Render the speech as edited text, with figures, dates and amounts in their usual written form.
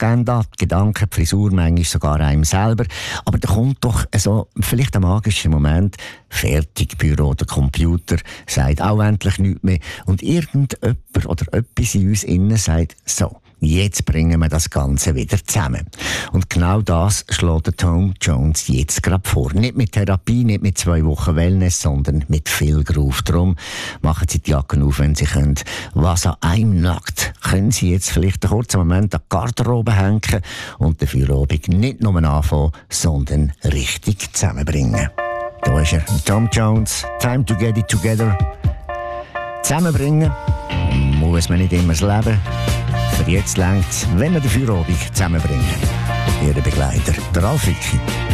Agenda, die Gedanken, die Frisur, manchmal sogar einem selber. Aber da kommt doch vielleicht ein magischer Moment. Fertig, Büro, der Computer sagt auch endlich nichts mehr. Und irgendjemand oder etwas in uns innen sagt, so, jetzt bringen wir das Ganze wieder zusammen. Und genau das schlägt der Tom Jones jetzt gerade vor. Nicht mit Therapie, nicht mit 2 Wochen Wellness, sondern mit viel Groove. Darum machen Sie die Jacken auf, wenn Sie können. Was an einem nackt, können Sie jetzt vielleicht einen kurzen Moment an die Garderobe hängen und dafür Abend nicht nur anfangen, sondern richtig zusammenbringen. Da ist er, Tom Jones, Time to get it together. Zusammenbringen muss man nicht immer das Leben. Für jetzt längt's, wenn wir den Feierabend zusammenbringen. Ihr Begleiter, der Ralf Wicki.